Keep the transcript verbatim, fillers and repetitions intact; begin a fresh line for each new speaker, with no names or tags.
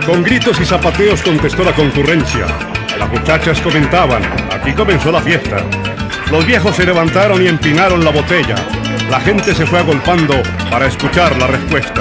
Con gritos y zapateos contestó la concurrencia. Las muchachas comentaban, aquí comenzó la fiesta. Los viejos se levantaron y empinaron la botella. La gente se fue agolpando para escuchar la respuesta.